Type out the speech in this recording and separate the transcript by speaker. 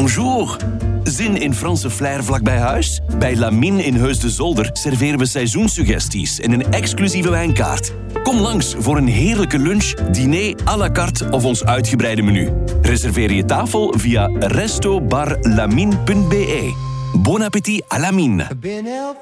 Speaker 1: bonjour. Zin in Franse flair vlakbij huis? Bij Lamine in Heus de Zolder serveren we seizoenssuggesties en een exclusieve wijnkaart. Kom langs voor een heerlijke lunch, diner à la carte of ons uitgebreide menu. Reserveer je tafel via restobarlamine.be. Bon appétit à Lamine.